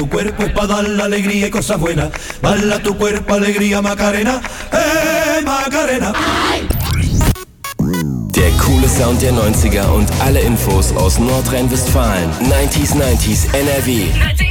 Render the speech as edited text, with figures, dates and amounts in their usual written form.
Tu cuerpo es para dar la alegría y cosas buenas. Baila tu cuerpo, alegría, Macarena. Macarena. Der coole Sound der 90er und alle Infos aus Nordrhein-Westfalen. 90s NRW.